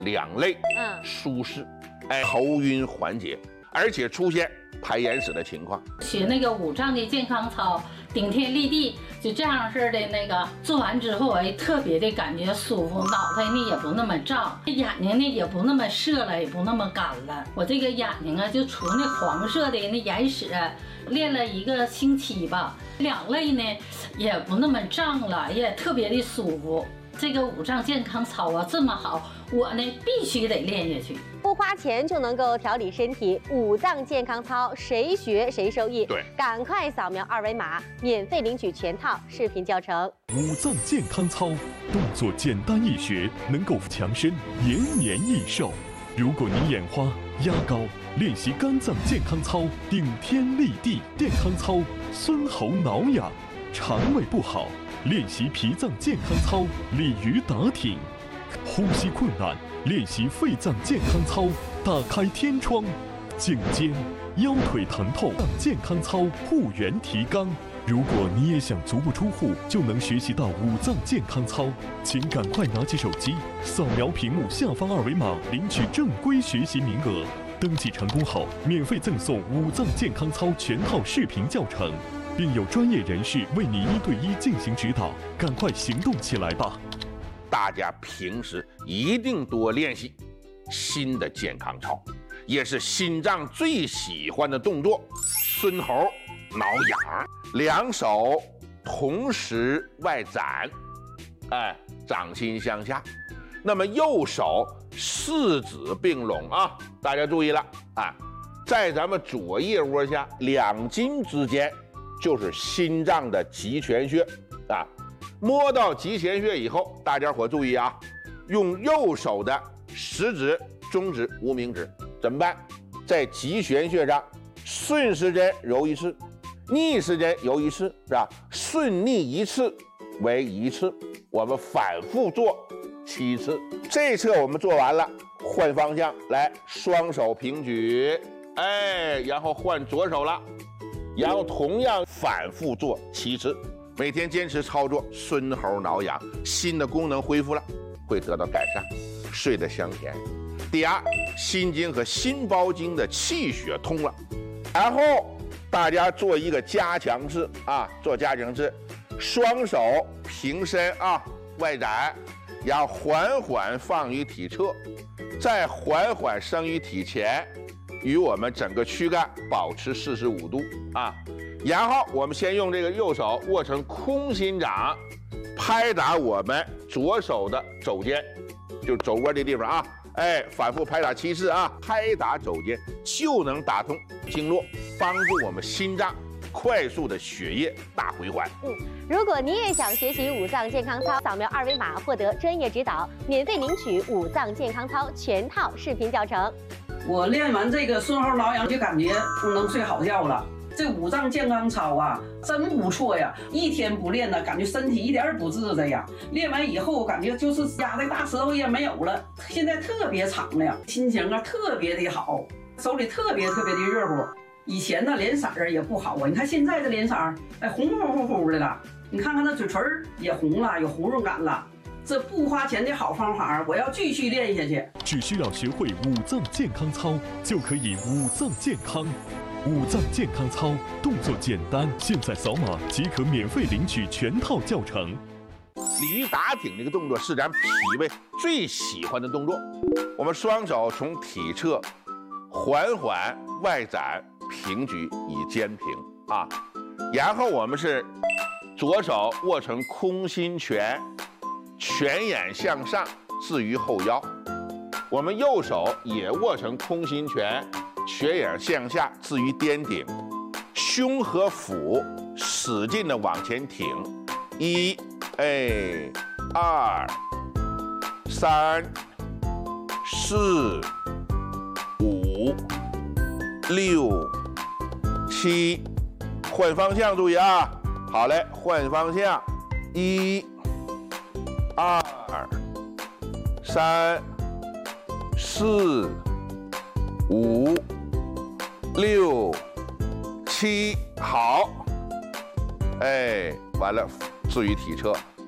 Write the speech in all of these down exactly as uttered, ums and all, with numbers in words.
两肋，嗯，舒适，哎，头晕缓解，而且出现排眼屎的情况。 学那个五脏的健康操，顶天立地，就这样式的那个做完之后，哎，特别的感觉舒服，脑袋呢也不那么胀，眼睛呢也不那么涩了，也不那么干了。我这个眼睛啊，就除那黄色的那眼屎，练了一个星期吧，两肋呢也不那么胀了，也特别的舒服。这个五脏健康操啊这么好，我呢必须得练下去。 不花钱就能够调理身体，五脏健康操谁学谁受益。 对， 赶快扫描二维码，免费领取全套视频教程。 五脏健康操动作简单易学，能够强身延年益寿。如果你眼花、压高，练习肝脏健康操，顶天立地健康操，孙喉挠痒；肠胃不好，练习脾脏健康操，鲤鱼打挺；呼吸困难，练习肺脏健康操，打开天窗；颈肩、腰腿疼痛，健康操护元提肛。如果你也想足不出户就能学习到五脏健康操，请赶快拿起手机，扫描屏幕下方二维码，领取正规学习名额。登记成功后，免费赠送五脏健康操全套视频教程，并有专业人士为你一对一进行指导。赶快行动起来吧！ 大家平时一定多练习新的健康操，也是心脏最喜欢的动作——孙喉挠痒。两手同时外展，哎，掌心向下。那么右手四指并拢啊，大家注意了啊，在咱们左腋窝下两筋之间就是心脏的极泉穴啊。摸到极泉穴以后，大家伙注意啊，用右手的食指、中指、无名指怎么办？在极泉穴上顺时针揉一次，逆时针揉一次，是吧？顺逆一次为一次，我们反复做七次。这侧我们做完了，换方向来，双手平举，哎，然后换左手了，然后同样反复做七次。每天坚持操作，孙喉挠痒，心的功能恢复了，会得到改善，睡得香甜。第二，心经和心包经的气血通了。然后大家做一个加强式啊，做加强式，双手平伸啊，外展，然后缓缓放于体侧，再缓缓升于体前，与我们整个躯干保持四十五度啊。然后我们先用这个右手握成空心掌，拍打我们左手的肘尖，就肘窝这地方啊，哎，反复拍打七次啊，拍打肘尖就能打通经络，帮助我们心脏快速的血液大回环。 嗯，如果你也想学习五脏健康操，扫描二维码获得专业指导，免费领取五脏健康操全套视频教程。 我练完这个孙喉挠痒，就感觉能睡好觉了。这五脏健康操啊，真不错呀！一天不练呢，感觉身体一点也不自在呀。练完以后，感觉就是压的大舌头也没有了，现在特别长了呀，心情啊特别的好，手里特别特别的热乎。以前呢脸色儿也不好啊，你看现在这脸色儿，哎，红乎乎乎的了。你看看那嘴唇也红了，有红润感了。这不花钱的好方法，我要继续练下去。 只需要学会五脏健康操，就可以五脏健康。五脏健康操动作简单，现在扫码即可免费领取全套教程。 鲤鱼打挺这个动作是咱脾胃最喜欢的动作。我们双手从体侧缓缓外展平举以肩平啊，然后我们是左手握成空心拳，拳眼向上置于后腰，我们右手也握成空心拳，拳眼向下置于颠顶，胸和腹使劲的往前挺，一，哎，二，三，四，五，六，七，换方向，注意啊！好嘞，换方向，一，二，三，四，五，六，七，好，哎，完了，置于体侧，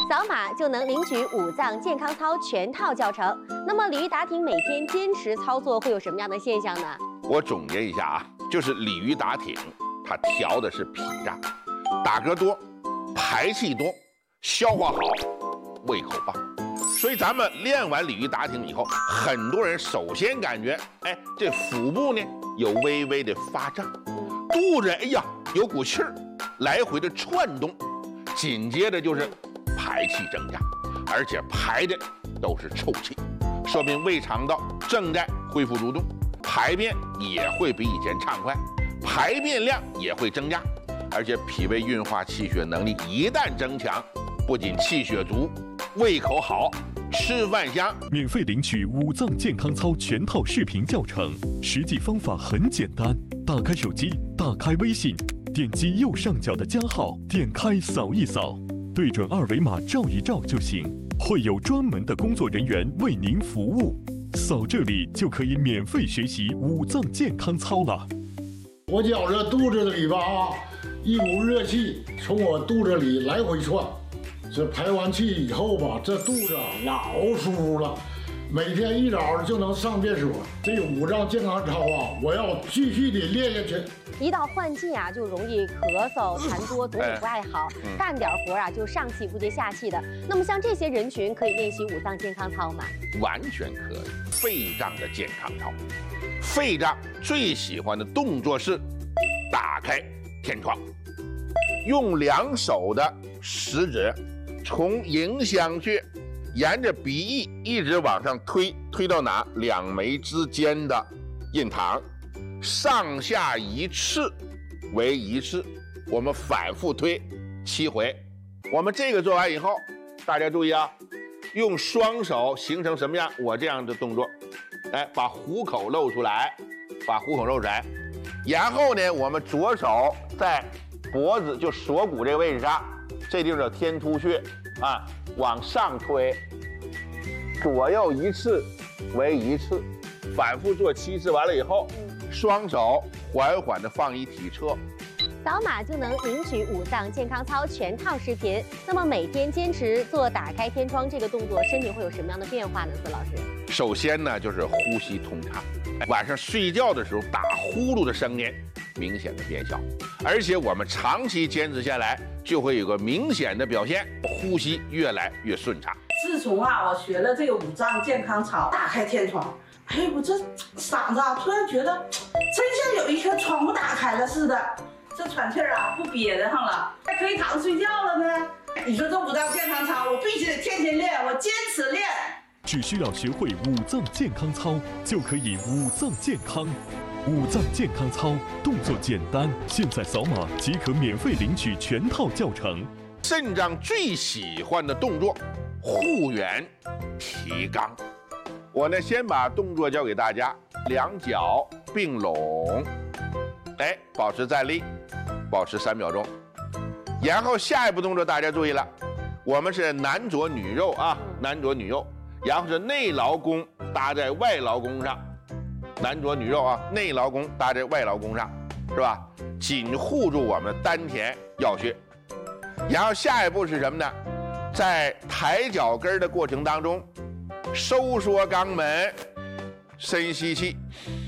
扫码就能领取五脏健康操全套教程。那么鲤鱼打挺每天坚持操作会有什么样的现象呢？ 我总结一下啊，就是鲤鱼打挺，它调的是脾脏，打嗝多，排气多，消化好，胃口棒。所以咱们练完鲤鱼打挺以后，很多人首先感觉，哎，这腹部呢有微微的发胀，肚子哎呀有股气儿，来回的窜动，紧接着就是排气增加，而且排的都是臭气，说明胃肠道正在恢复蠕动，排便也会比以前畅快，排便量也会增加，而且脾胃运化气血能力一旦增强，不仅气血足，胃口好，吃饭香。 免费领取五脏健康操全套视频教程，实际方法很简单，打开手机，打开微信，点击右上角的加号，点开扫一扫，对准二维码照一照就行，会有专门的工作人员为您服务。扫这里就可以免费学习五脏健康操了。 我觉着肚子里吧啊，一股热气从我肚子里来回窜。这排完气以后吧，这肚子老舒服了，每天一早就能上厕所。这五脏健康操啊，我要继续的练下去。 一到换季啊，就容易咳嗽、痰多，总体不爱好， 嗯、 干点活啊就上气不接下气的。那么像这些人群可以练习五脏健康操吗？ 完全可以。肺脏的健康操，肺脏最喜欢的动作是打开天窗，用两手的食指从迎香穴沿着鼻翼一直往上推，推到哪？两眉之间的印堂，上下一次为一次，我们反复推七回。我们这个做完以后，大家注意啊，用双手形成什么样？我这样的动作，哎，把虎口露出来，把虎口露出来，然后呢，我们左手在脖子就锁骨这个位置上，这地方叫天突穴啊，往上推，左右一次为一次，反复做七次，完了以后，双手缓缓地放一体侧。 扫码就能领取五脏健康操全套视频。那么每天坚持做打开天窗这个动作，身体会有什么样的变化呢？孙老师， 首先呢，就是呼吸通畅，晚上睡觉的时候打呼噜的声音明显的变小，而且我们长期坚持下来，就会有个明显的表现，呼吸越来越顺畅。 自从啊，我学了这个五脏健康操，打开天窗，哎，我这嗓子啊，突然觉得真像有一颗窗户打开了似的。这喘气儿啊，不憋得上了，还可以躺着睡觉了呢。你说这五脏健康操，我必须得天天练，我坚持练。 只需要学会五脏健康操，就可以五脏健康。五脏健康操动作简单，现在扫码即可免费领取全套教程。 肾脏最喜欢的动作，护元提肛。我呢，先把动作教给大家，两脚并拢。哎，保持站立，保持三秒钟。然后下一步动作大家注意了，我们是男左女右啊，男左女右，然后是内劳宫搭在外劳宫上，男左女右啊，内劳宫搭在外劳宫上，是吧？紧护住我们丹田要穴。然后下一步是什么呢？在抬脚跟的过程当中，收缩肛门，深吸气。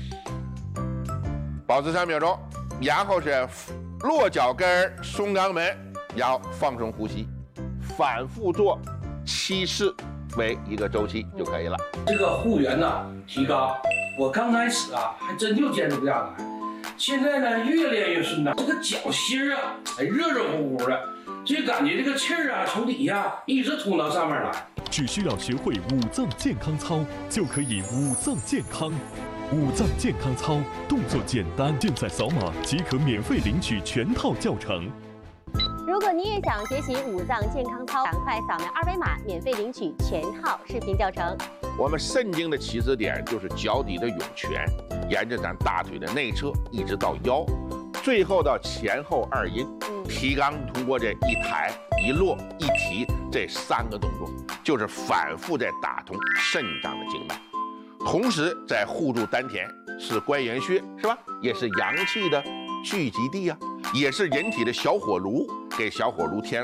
保持三秒钟，然后是落脚跟松肛门，然后放松呼吸，反复做七次为一个周期就可以了。 这个护元呢，提肛，我刚开始啊还真就坚持不下来，现在呢越练越顺畅，这个脚心啊还热热乎乎的，就感觉这个气儿啊从底下一直通到上面来。 只需要学会五脏健康操，就可以五脏健康。五脏健康操动作简单，现在扫码即可免费领取全套教程。 如果你也想学习五脏健康操，赶快扫描二维码，免费领取全套视频教程。 我们肾经的起始点就是脚底的涌泉，沿着咱大腿的内侧一直到腰，最后到前后二阴。提肛通过这一抬一落一提这三个动作，就是反复在打通肾脏的经脉。同时在护住丹田，是关元穴，是吧？也是阳气的聚集地啊，也是人体的小火炉，给小火炉添火，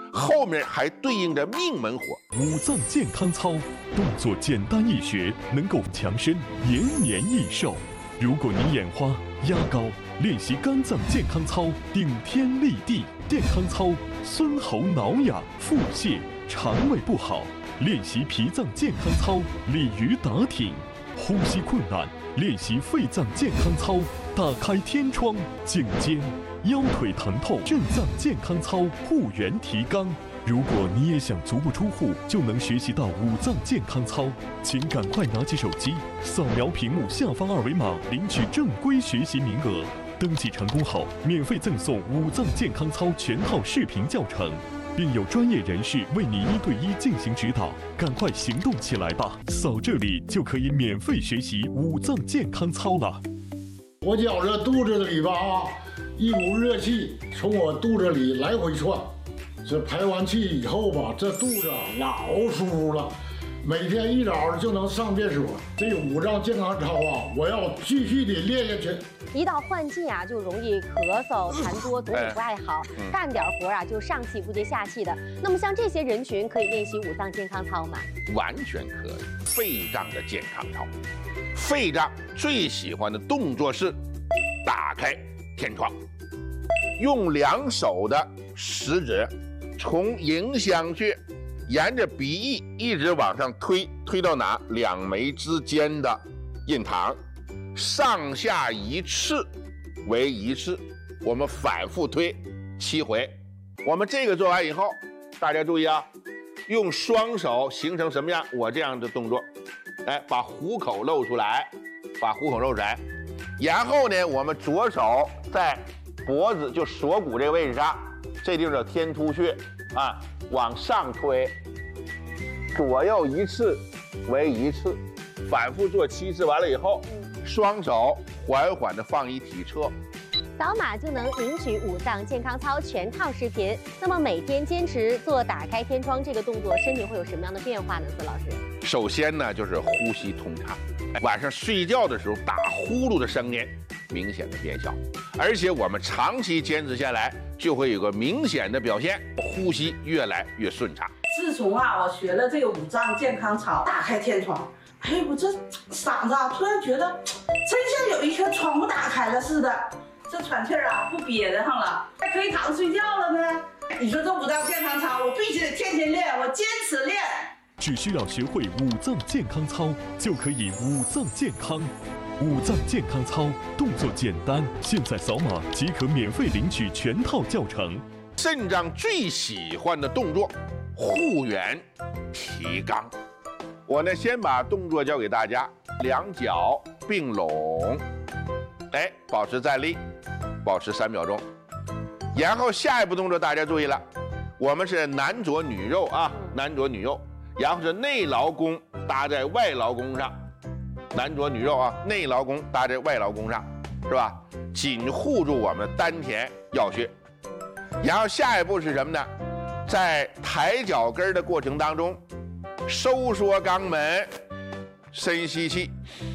后面还对应着命门火。 五脏健康操动作简单易学，能够强身延年益寿。如果你眼花、压高，练习肝脏健康操顶天立地健康操；孙喉挠痒、腹泻、肠胃不好，练习脾脏健康操鲤鱼打挺；呼吸困难，练习肺脏健康操打开天窗颈肩；腰腿疼痛，肾脏健康操护元提肛。如果你也想足不出户就能学习到五脏健康操，请赶快拿起手机，扫描屏幕下方二维码，领取正规学习名额。登记成功后，免费赠送五脏健康操全套视频教程，并有专业人士为你一对一进行指导。赶快行动起来吧！扫这里就可以免费学习五脏健康操了。 我觉着肚子里吧啊，一股热气从我肚子里来回窜。这排完气以后吧，这肚子老舒服了，每天一早就能上厕所。这五脏健康操啊，我要继续的练下去。 一到换季啊，就容易咳嗽、痰多，总体不爱好， 嗯、 干点活啊就上气不接下气的。那么像这些人群可以练习五脏健康操吗？ 完全可以。肺脏的健康操，肺脏最喜欢的动作是打开天窗，用两手的食指从迎香穴沿着鼻翼一直往上推，推到哪？两眉之间的印堂，上下一次为一次，我们反复推七回。我们这个做完以后，大家注意啊，用双手形成什么样？我这样的动作，哎，把虎口露出来，把虎口露出来，然后呢，我们左手在脖子就锁骨这个位置上，这地方叫天突穴啊，往上推，左右一次为一次，反复做七次，完了以后，双手缓缓地放一体侧。 扫码就能领取五脏健康操全套视频。那么每天坚持做打开天窗这个动作，身体会有什么样的变化呢？孙老师， 首先呢，就是呼吸通畅，晚上睡觉的时候打呼噜的声音明显的变小，而且我们长期坚持下来，就会有个明显的表现，呼吸越来越顺畅。 自从啊，我学了这个五脏健康操，打开天窗，哎，我这嗓子啊，突然觉得真像有一颗窗户打开了似的。这喘气儿啊，不憋得上了，还可以躺着睡觉了呢。你说这五脏健康操，我必须得天天练，我坚持练。 只需要学会五脏健康操，就可以五脏健康。五脏健康操动作简单，现在扫码即可免费领取全套教程。 肾脏最喜欢的动作，护元提肛。我呢，先把动作教给大家，两脚并拢。哎，保持站立，保持三秒钟。然后下一步动作大家注意了，我们是男左女右啊，男左女右，然后是内劳宫搭在外劳宫上，男左女右啊，内劳宫搭在外劳宫上，是吧？紧护住我们的丹田要穴。然后下一步是什么呢？在抬脚跟的过程当中，收缩肛门，深吸气。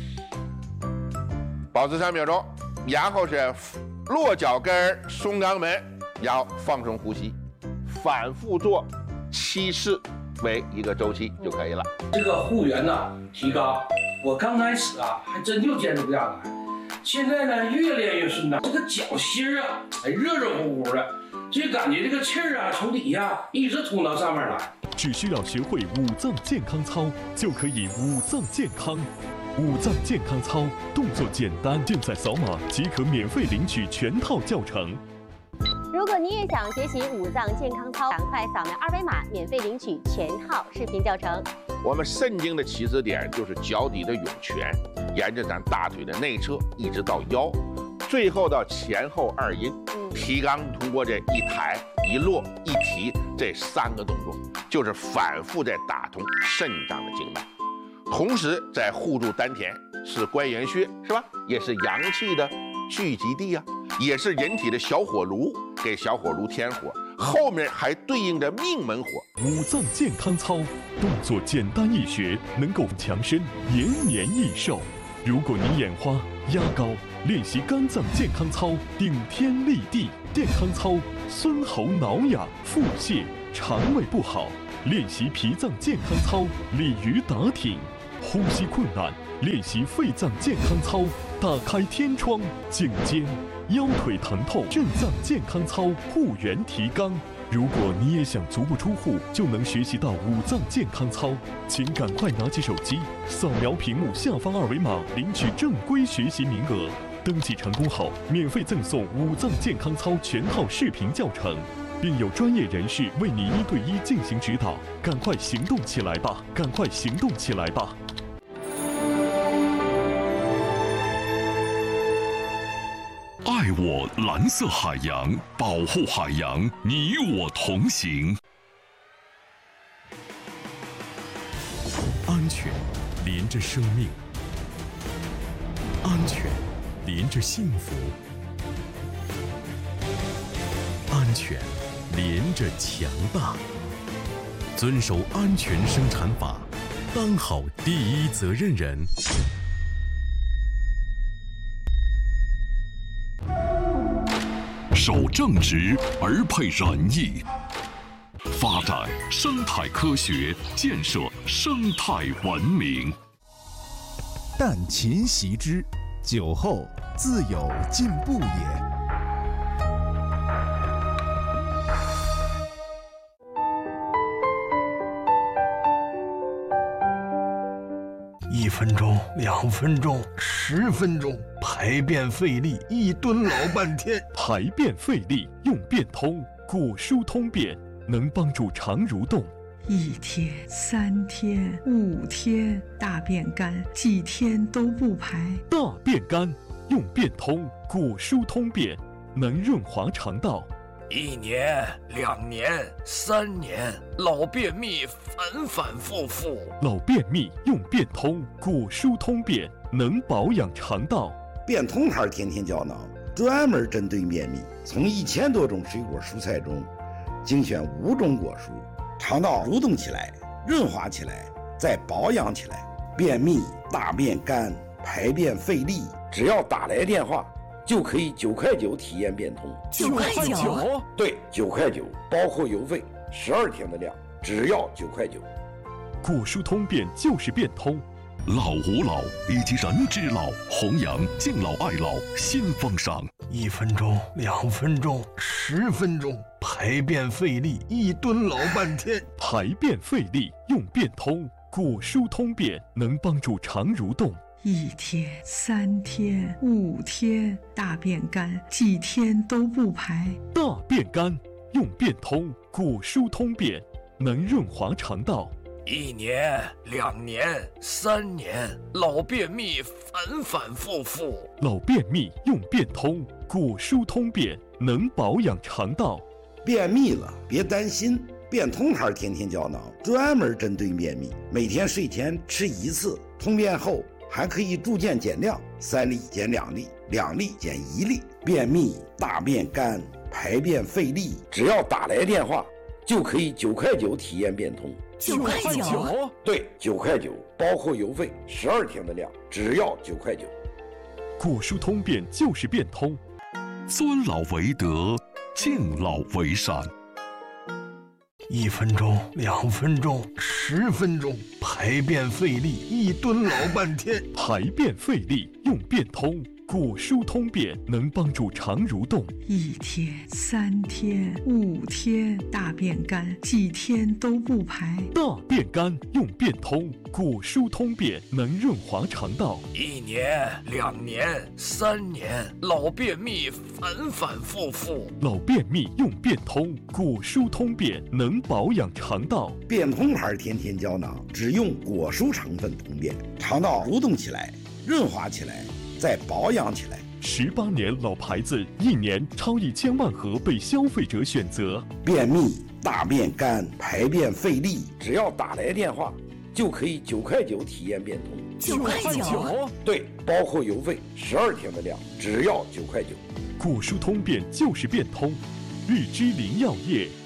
保持三秒钟，然后是落脚跟松肛门，然后放松呼吸，反复做七次为一个周期就可以了。 这个护元呢提肛，我刚开始啊还真就坚持不下来，现在呢越练越顺畅。这个脚心啊，哎热热乎乎的，就感觉这个气儿啊从底下一直通到上面来。 只需要学会五脏健康操，就可以五脏健康。五脏健康操动作简单，现在扫码即可免费领取全套教程。 如果你也想学习五脏健康操，赶快扫描二维码，免费领取全套视频教程。 我们肾经的起始点就是脚底的涌泉，沿着咱大腿的内侧一直到腰，最后到前后二阴。提肛通过这一抬一落一提这三个动作，就是反复在打通肾脏的经脉。同时在护住丹田，是关元穴，是吧？也是阳气的聚集地啊，也是人体的小火炉，给小火炉添火。后面还对应着命门火。 五脏健康操动作简单易学，能够强身延年益寿。如果你眼花、压高，练习肝脏健康操顶天立地健康操；孙喉挠痒、腹泻、 肠胃不好，练习脾脏健康操，鲤鱼打挺；呼吸困难，练习肺脏健康操，打开天窗；颈肩、腰腿疼痛，肾脏健康操，护元提肛。如果你也想足不出户就能学习到五脏健康操，请赶快拿起手机，扫描屏幕下方二维码，领取正规学习名额。登记成功后，免费赠送五脏健康操全套视频教程，并有专业人士为你一对一进行指导。赶快行动起来吧！赶快行动起来吧！ 爱我蓝色海洋，保护海洋，你我同行。安全连着生命，安全连着幸福，安全连着强大。遵守安全生产法，当好第一责任人。守正直而配仁义，发展生态科学，建设生态文明。 但勤习之，酒后自有进步也。 一分钟，两分钟，十分钟，排便费力，一蹲老半天。 排便费力用便通，果蔬通便能帮助肠蠕动。 一天、三天、五天，大便干，几天都不排。 大便干用便通，果蔬通便能润滑肠道。 一年、两年、三年，老便秘反反复复。 老便秘用便通，果蔬通便能保养肠道。 便通牌天天胶囊专门针对便秘，从一千多种水果蔬菜中精选五种果蔬，肠道蠕动起来，润滑起来，再保养起来。便秘、大便干、排便费力，只要打来电话就可以九块九体验便通。 九块九？ 对，九块九，包括邮费，十二天的量，只要九块九。 果蔬通便就是便通。 老吾老以及人之老，弘扬敬老爱老新风尚。 一分钟，两分钟，十分钟，排便费力，一蹲老半天。 排便费力用便通，果蔬通便能帮助肠蠕动。 一天、三天、五天，大便干，几天都不排。 大便干用便通，果蔬通便能润滑肠道。 一年、两年、三年，老便秘反反复复。 老便秘用便通，果蔬通便能保养肠道。 便秘了别担心，便通牌天天胶囊专门针对便秘，每天睡前吃一次，通便后还可以逐渐减量，三粒减两粒，两粒减一粒。便秘、大便干、排便费力，只要打来电话就可以九块九体验便通。 九块九？ 对，九块九，包括邮费，十二天的量，只要九块九。 果蔬通便就是便通。 尊老为德，敬老为善。 一分钟，两分钟，十分钟，排便费力，一蹲老半天。 排便费力用便通，果蔬通便能帮助肠蠕动。 一天、三天、五天，大便干，几天都不排。 大便干用便通，果蔬通便能润滑肠道。 一年、两年、三年，老便秘反反复复。 老便秘用便通，果蔬通便能保养肠道。 便通牌天天胶囊只用果蔬成分通便，肠道蠕动起来，润滑起来，再保养起来。 十八年老牌子，一年超一千万盒被消费者选择。 便秘、大便干、排便费力，只要打来电话就可以九块九体验便通。 九块九？ 对，包括邮费，十二天的量，只要九块九。 果蔬通便就是便通。日之林药业